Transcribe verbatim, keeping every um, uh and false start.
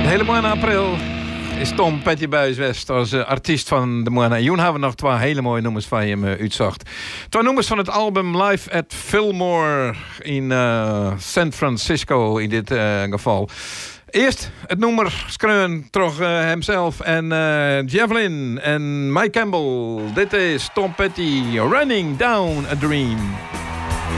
hele mooie april is Tom Petty Buijs-West als uh, artiest van de maand. Joen hebben we nog twee hele mooie nummers van hem uh, uitzocht. Twee nummers van het album Live at Fillmore in uh, San Francisco in dit uh, geval. Eerst het nummer schreeuwen terug uh, hemzelf en uh, Javelin en Mike Campbell. Dit is Tom Petty, Running Down a Dream.